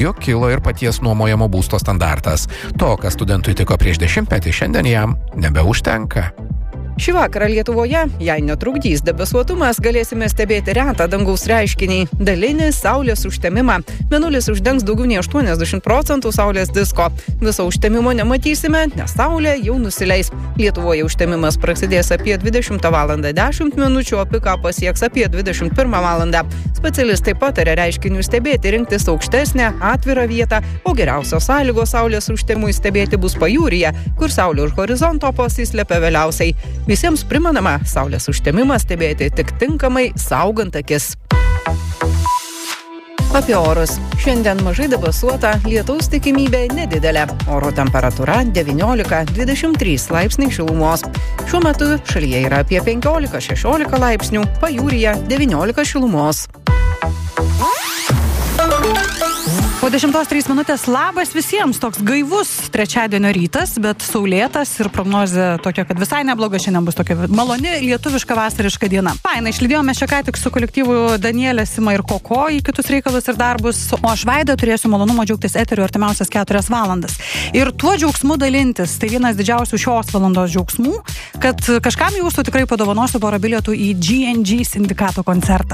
jog kilo ir paties nuomojamo būsto standartas. To, kas studentui tiko prieš 10 metų, šiandien jam nebeužtenka. Šį vakarą Lietuvoje, jei netrukdys debesuotumas, galėsime stebėti retą dangaus reiškinį – dalinį saulės užtemimą. Mėnulis uždengs daugiau nei 80% saulės disko. Viso užtemimo nematysime, nes saulė jau nusileis. Lietuvoje užtemimas prasidės apie 20:10, o piką pasieks apie 21:00. Specialistai pataria reiškinių stebėti, rinktis aukštesnę, atvirą vietą, o geriausios sąlygos saulės užtemimui stebėti bus pajūryje, kur saulė už horizonto pasislepia vėliausiai. Visiems primenama, saulės užtemimą stebėti tik tinkamai saugant akis. Apie orus. Šiandien mažai debesuota, lietaus tikimybė nedidelė. Oro temperatūra 19-23 laipsniai šilumos. Šiuo metu šalyje yra apie 15-16 laipsnių, pajūryje 19 šilumos. Po 10:03 labas visiems, toks gaivus trečiadienio rytas, bet saulėtas ir prognozė tokia, kad visai nebloga šiandien bus tokia maloni lietuviška vasariška diena. Faina, išlydėjome šią ką tik su kolektyvu Danielė, Sima ir Koko į kitus reikalus ir darbus, o aš Vaida turėsiu malonumo džiaugtis eteriu artimiausias 4 valandas. Ir tuo džiaugsmu dalintis, tai vienas didžiausių šios valandos džiaugsmų, kad kažkam jūsų tikrai padovanosiu porą bilietų į GNG sindikato koncertą.